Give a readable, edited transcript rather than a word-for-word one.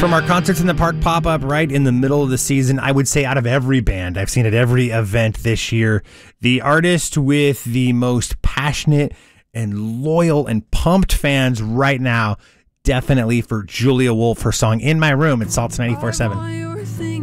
From our Concerts in the Park pop-up right in the middle of the season, I would say out of every band I've seen at every event this year, the artist with the most passionate and loyal and pumped fans right now, definitely for Julia Wolf, her song In My Room at Salts 94.7.